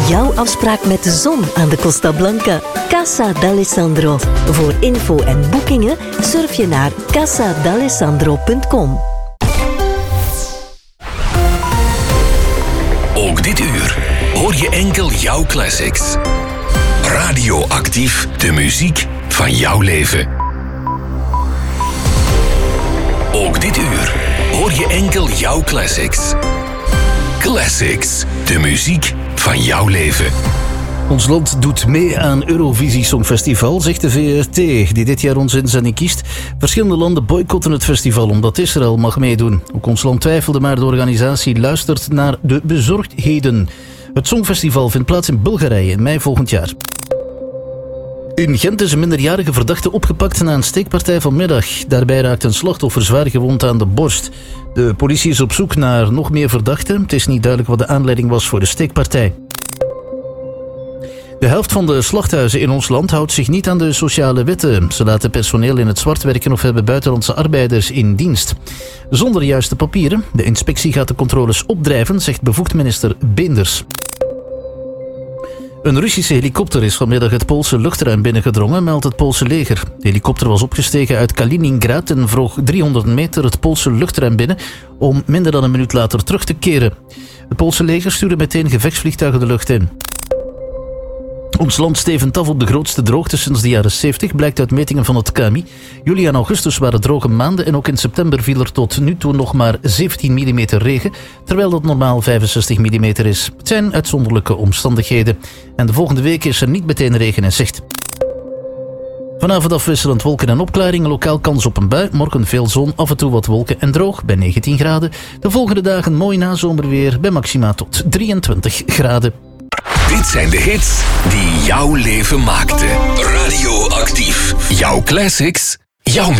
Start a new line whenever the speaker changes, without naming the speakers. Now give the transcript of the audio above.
jouw afspraak met de zon aan de Costa Blanca. Casa d'Alessandro. Voor info en boekingen surf je naar casadalessandro.com.
Ook dit uur hoor je enkel jouw classics. Radioactief, de muziek van jouw leven. Ook dit uur hoor je enkel jouw classics. Classics, de muziek van jouw leven.
Ons land doet mee aan Eurovisie Songfestival, zegt de VRT, die dit jaar onze inzending kiest. Verschillende landen boycotten het festival omdat Israël mag meedoen. Ook ons land twijfelde, maar de organisatie luistert naar de bezorgdheden. Het Songfestival vindt plaats in Bulgarije in mei volgend jaar. In Gent is een minderjarige verdachte opgepakt na een steekpartij vanmiddag. Daarbij raakt een slachtoffer zwaar gewond aan de borst. De politie is op zoek naar nog meer verdachten. Het is niet duidelijk wat de aanleiding was voor de steekpartij. De helft van de slachthuizen in ons land houdt zich niet aan de sociale wetten. Ze laten personeel in het zwart werken of hebben buitenlandse arbeiders in dienst. Zonder juiste papieren. De inspectie gaat de controles opdrijven, zegt bevoegd minister Beenders. Een Russische helikopter is vanmiddag het Poolse luchtruim binnengedrongen, meldt het Poolse leger. De helikopter was opgestegen uit Kaliningrad en vloog 300 meter het Poolse luchtruim binnen om minder dan een minuut later terug te keren. Het Poolse leger stuurde meteen gevechtsvliegtuigen de lucht in. Ons land stevend af op de grootste droogte sinds de jaren 70, blijkt uit metingen van het KMI. Juli en augustus waren droge maanden en ook in september viel er tot nu toe nog maar 17 mm regen, terwijl dat normaal 65 mm is. Het zijn uitzonderlijke omstandigheden. En de volgende week is er niet meteen regen in zicht. Vanavond afwisselend wolken en opklaringen, lokaal kans op een bui. Morgen veel zon, af en toe wat wolken en droog bij 19 graden. De volgende dagen mooi nazomerweer bij maxima tot 23 graden.
Dit zijn de hits die jouw leven maakten. Radioactief. Jouw classics, jouw muziek.